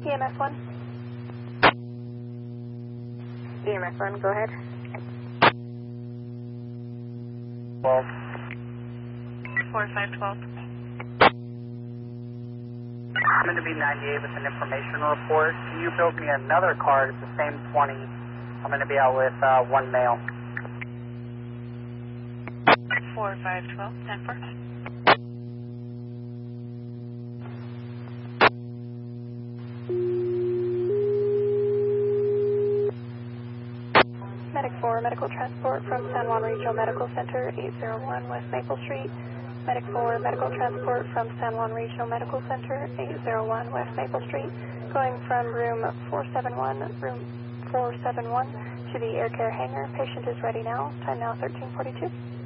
EMS 1. EMS 1, go ahead. 12. 4512. I'm going to be 98 with an information report. Can you build me another card at the same 20? I'm going to be out with one male. 4512, 10-4. Medic 4, medical transport from San Juan Regional Medical Center, 801 West Maple Street. Medic 4, medical transport from San Juan Regional Medical Center, 801 West Maple Street, going from room 471 to the air care hangar. Patient is ready now. Time now 13:42.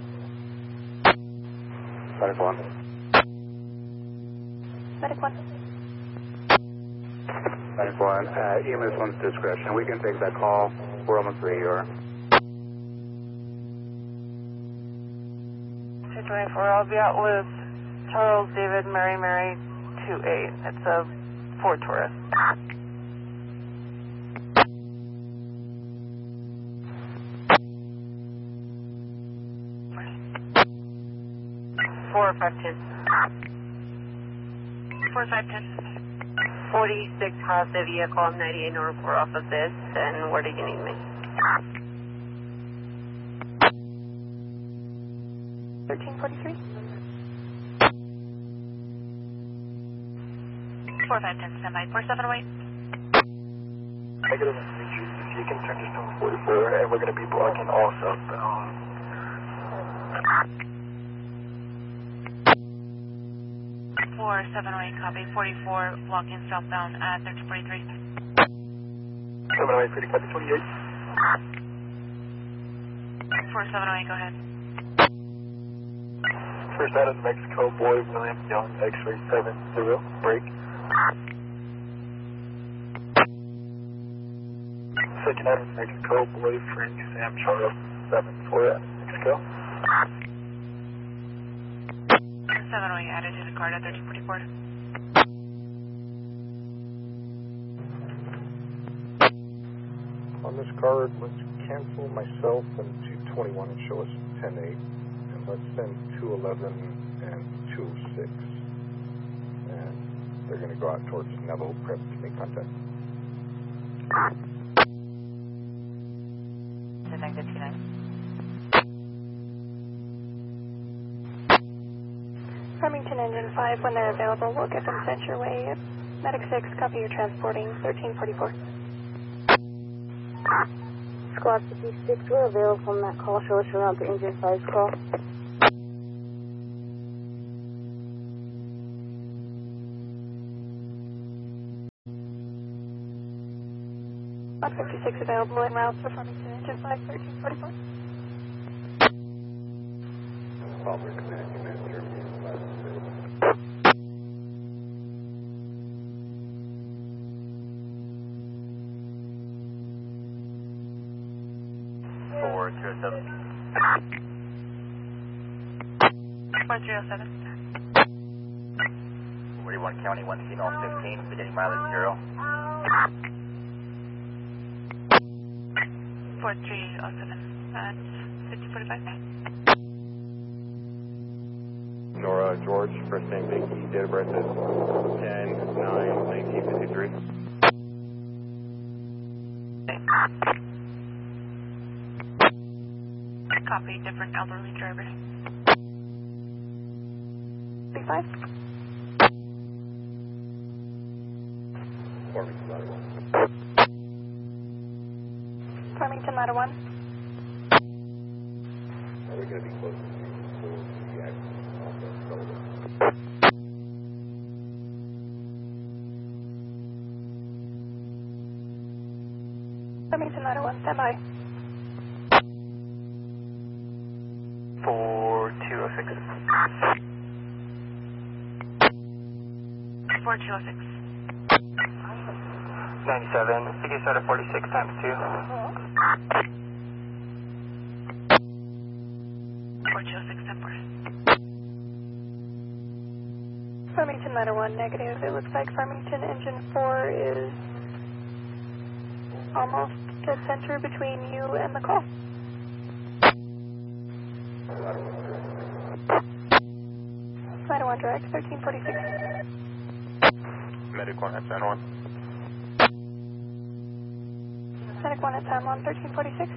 Medic 1. Medic 1. Medic 1, EMS 1's discretion. We can take that call. We're almost 3 ER. 224, I'll be out with Charles David Mary 28. It's a Ford Taurus. 4510. 4510. 46 has the vehicle. I'm 98 North off of this. And where do you need me? 1343. 4510, standby. 4708. Negative information. If you can turn to zone 44, and we're going to be blocking all southbound. 4708, copy. 44, blocking southbound at 1343. 708, pretty copy, 28. 4708, go ahead. First out of Mexico, boy William Young, X-ray 70, break. Second out of Mexico, boy Frank Sam Charles 74, Mexico. 708 added to the card at 1344. On this card, let's cancel myself and 221 and show us 10-8. And let's send 211 and 206. And they're going to go out towards Neville, prep to make contact. Negative 29. Farmington Engine 5, when they're available, we'll get them sent your way. Medic 6, copy, you're transporting 1344. Squad 56, we're available from that call. Show us around the Engine 5 call. Squad 56 available en route for Farmington Engine 5, 1344. Forward 207. 4307. 41 County, 1 Female 15, beginning mileage 0. 4307 at 5045. Nora George, first name Vicky, date of birth is 10/9/1953. Copy, different elderly driver. 35. Farmington Ladder 1. Are we going to be close to the accident? Farmington Ladder 1, standby. 4206. 4206. 97, you can start at 46 times 2. 4206, 10-4. Farmington Ladder 1 negative. It looks like Farmington Engine 4 is almost dead center between you and the call. Ladder 1 direct, 1346. Medic 1 at San Juan. Medic 1 at San Juan, 1346.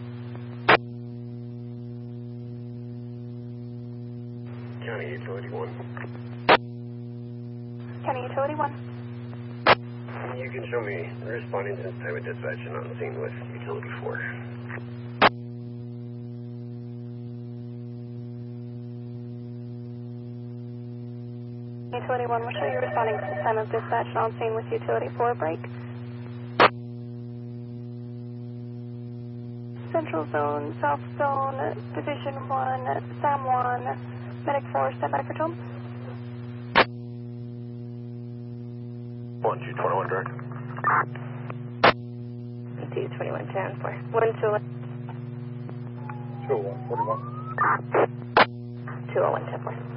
County Utility 1. County Utility 1. You can show me responding since time of dispatch and on scene with Utility 4. Utility 1 will show you responding since time of dispatch and on scene with Utility 4 break. Central Zone, South Zone, Division 1, San Juan, Medic 4, stand by for tone. 1221 direct. PT 2110 for 121. 201, 41. 201 10 for.